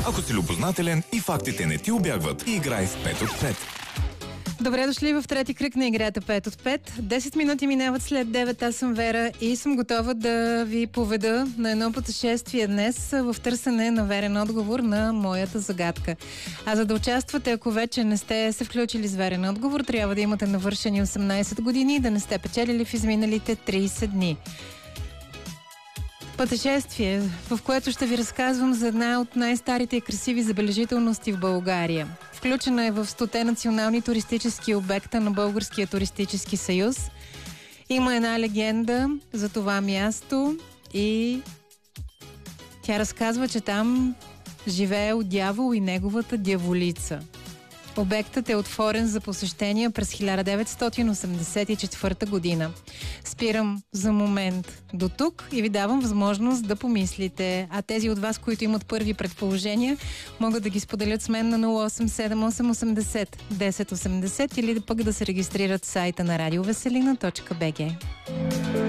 Ако си любознателен и фактите не ти обягват, играй в 5 от 5. Добре дошли в трети кръг на играта 5 от 5. 10 минути минават след 9. Аз съм Вера и съм готова да ви поведа на едно пътешествие днес в търсене на верен отговор на моята загадка. А за да участвате, ако вече не сте се включили с верен отговор, трябва да имате навършени 18 години и да не сте печелили в изминалите 30 дни. Пътешествие, в което ще ви разказвам за една от най-старите и красиви забележителности в България. Включена е в 100 национални туристически обекта на Българския туристически съюз. Има една легенда за това място и тя разказва, че там живеел дявол и неговата дяволица. Обектът е отворен за посещения през 1984 година. Спирам за момент до тук и ви давам възможност да помислите. А тези от вас, които имат първи предположения, могат да ги споделят с мен на 087880 1080 или пък да се регистрират в сайта на radioveselina.bg.